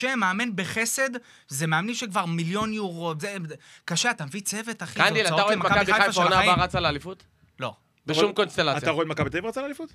מאמן בחסד, זה מאמנים שכבר מיליון יורו, זה קשה, אתה מביא צוות, אחי. קנדיל, אתה רואה את מכבי חיפה עונה הבאה רצה לאליפות? לא. בשום קונסטלציה. אתה רואה את מכבי תל אביב רצה לאליפות?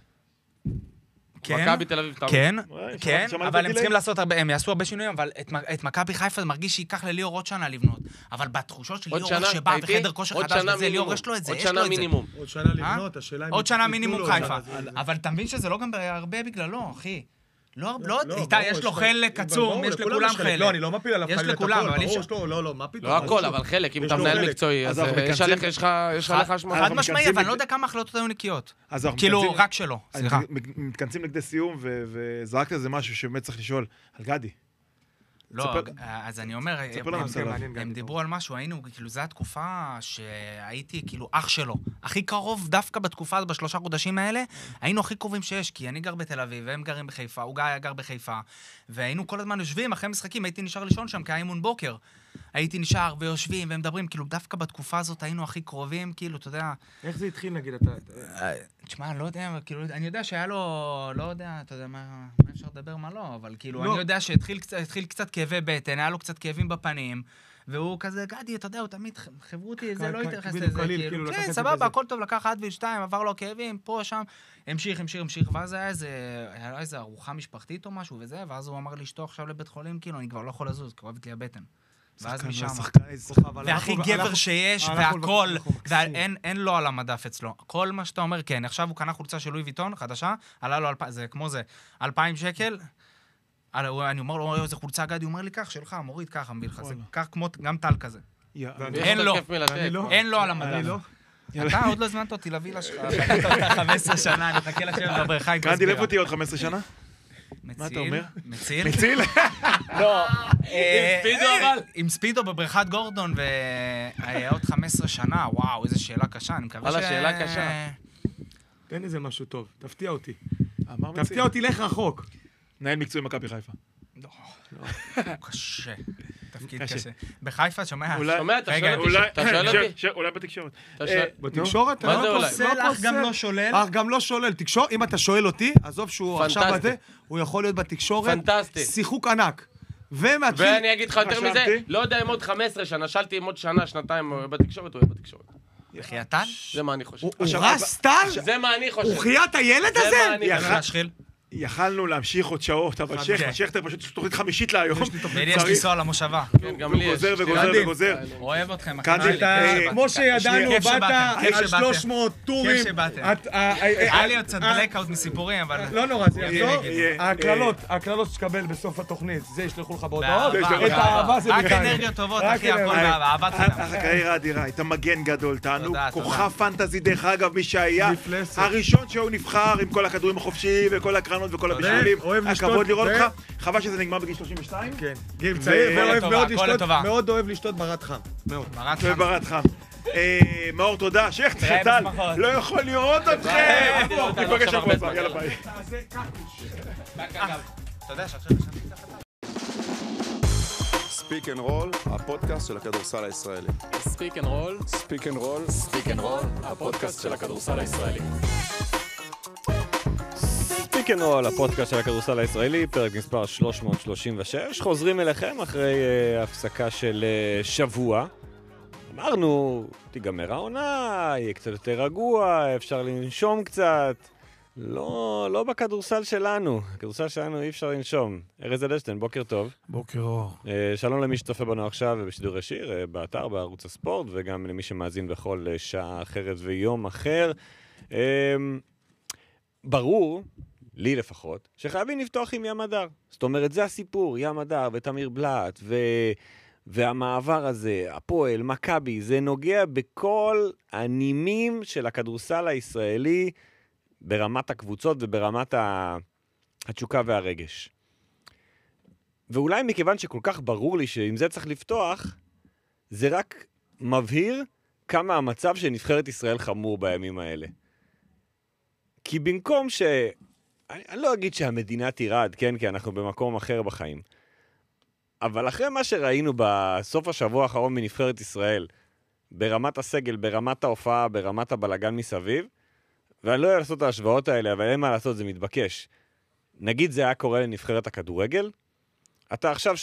מכבי תל אביב. כן, אבל הם צריכים לעשות הרבה, הם יעשו הרבה שינויים, אבל את מכבי חיפה זה מרגיש שייקח לליאור עוד שנה לבנות. אבל בתחושות של ליאור שבא בחדר כושר חדש וזה, ליאור יש לו את זה, עוד שנה מינימום. עוד שנה לבנות, השאלה אם... עוד שנה מינימום חיפה. אבל אתה מבין שזה לא גם הרבה בגללו, אחי. לא, איתה יש לו חלק עצום, יש לכולם חלק. לא, אני לא מפיל עליו חלק הכל, ברור שלו, לא, מה פתאום. לא הכל, אבל חלק, אם אתה מנהל מקצועי, אז יש עליך השמחה. חד משמעי, אבל אני לא יודע כמה החלטות היו נקיות. כאילו, רק שלו, סליחה. מתכנסים לכדי סיום, וזרקת איזה משהו שבאמת צריך לשאול על גדי. לא, אז אני אומר, הם דיברו על משהו, היינו, כאילו, זו התקופה שהייתי, כאילו, אח שלו. הכי קרוב, דווקא בתקופה, בשלושה חודשים האלה, היינו הכי קרובים שיש, כי אני גר בתל אביב, והם גרים בחיפה, הוא גר בחיפה, והיינו כל הזמן יושבים, אחרי משחקים, הייתי נשאר לישון שם, כי היה אימון בוקר. הייתי נשאר ויושבים ומדברים, כאילו, דווקא בתקופה הזאת היינו הכי קרובים, כאילו, אתה יודע... איך זה התחיל, נגיד, תשמע, אני לא יודע, כאילו, אני יודע שהיה לו, לא יודע, אתה יודע, מה אפשר לדבר, מה לא, אבל כאילו, אני יודע שהתחיל קצת כאבי בטן, היה לו קצת כאבים בפנים, והוא כזה, גדי, אתה יודע, הוא תמיד חברותי, זה לא התייחס לזה, כאילו, כן, סבבה, הכל טוב, לקח 1-2, עבר לו כאבים, פה, שם, המשיך, ואז היה איזה ארוחה משפחתית או משהו וזה, ואז הוא אמר לי, שתו עכשיו לבית חולים, כאילו, אני כבר לא יכול לזוז, כואבת לי הבטן. ואז משם, והכי גבר שיש, והכל, ואין לו על המדף אצלו. כל מה שאתה אומר, כן, עכשיו הוא קנה חולצה של לואי ויטון, חדשה, עלה לו, זה כמו זה, 2,000 שקל, אני אומר לו, איזה חולצה גדי, הוא אומר לי, כך, שלך, מוריד, ככה, מביא לך, זה כך כמו, גם טל כזה. אין לו על המדף. אתה עוד לא הזמנת אותי לווילה שלך, 15 שנה, אני מחכה לשבת בבריכה. גדי, איפה תהיה עוד 15 שנה? מה אתה אומר? מציל? מציל? לא. עם ספידו אבל? עם ספידו בבריכת גורדון, והיה עוד 15 שנה, וואו, איזו שאלה קשה, אני מקווה שאלה קשה. תן איזה משהו טוב, תפתיע אותי. אמר מציל. תפתיע אותי, לך רחוק. נהל מקצועי מכבי חיפה. לא. קשה. תפקיד קשה. בחיפה, שומע? אתה שואל אותי? אולי בתקשורת. בתקשורת? מה זה אולי? אך גם לא שולל. אך גם לא שולל. תקשורת, אם אתה שואל אותי, עזוב שהוא עכשיו בזה, הוא יכול להיות בתקשורת. פנטסטי. שיחוק ענק. ואני אגיד לך יותר מזה, לא יודע אם עוד 15 שנה, שאלתי אם עוד שנה, שנתיים בתקשורת, הוא יהיה בתקשורת. חייתן? זה מה אני חושב. הוא רס טל? זה מה אני חושב. הוא חיית הילד הזה? זה מה אני חושב. יכלנו להמשיך עוד שעות, אבל שכטר פשוט תוכנית חמישית להיום. יש לנסוע למושבה. גם לי יש. וגוזר. אוהב אתכם. כמו שידענו, באת על 300 טורים. היה לי עוד קצת בלקאוט מסיפורים, אבל... לא נורא, זה יחזור. הקללות שתקבל בסוף התוכנית, זה ישלחו לך בהודעות. את האהבה זה רק מכאן. אנרגיות טובות, אחי, הכל באהבת חינם. הקריירה האדירה, היית מגן גדול, תענוג, כוכב פנטזי, דרך אגב, מי שהיה הראשון שהוא נבחר עם כל הכדורים החופשיים וכל הקרנות וכל הבישולים. הכבוד לראות אותך. חבל שזה נגמר בגיל 32. כן, גיל צעיר, מאוד אוהב לשתות ברד חם. מאוד. וברד חם. מאור, תודה. שכטר, טל, לא יכול לראות אתכם. ניפגש שבוע הבא, יאללה ביי. אתה יודע שעכשיו ספיק אנד רול, הפודקאסט של הכדורסל הישראלי. ספיק אנד רול, ספיק אנד רול, ספיק אנד רול, הפודקאסט של הכדורסל הישראלי. ספיק אנד רול, הפודקאסט של הכדורסל הישראלי, פרק מספר 336. חוזרים אליכם אחרי הפסקה של שבוע. אמרנו, תיגמר העונה, יהיה קצת יותר רגוע, אפשר לנשום קצת. לא בכדורסל שלנו. הכדורסל שלנו אי אפשר לנשום. ארז אלשטיין, בוקר טוב. בוקר אור. שלום למי שצופה בנו עכשיו ובשידור ישיר, באתר, בערוץ הספורט, וגם למי שמאזין בכל שעה אחרת ויום אחר. ברור, לי לפחות, שחייבים לפתוח עם ים הדר. זאת אומרת, זה הסיפור, ים הדר ותמיר בלט והמעבר הזה, הפועל, מכבי, זה נוגע בכל הנימים של הכדורסל הישראלי, ברמת הקבוצות וברמת התשוקה והרגש. ואולי מכיוון שכל כך ברור לי שעם זה צריך לפתוח, זה רק מבהיר כמה המצב של נבחרת ישראל חמור בימים האלה. כי במקום אני לא אגיד שהמדינה תירד, כן? כי אנחנו במקום אחר בחיים. אבל אחרי מה שראינו בסוף השבוע האחרון מנבחרת ישראל, ברמת הסגל, ברמת ההופעה, ברמת הבלגן מסביב, ואני לא יודע לעשות את ההשוואות האלה, אבל אין מה לעשות, זה מתבקש. נגיד זה היה קורה לנבחרת הכדורגל, אתה עכשיו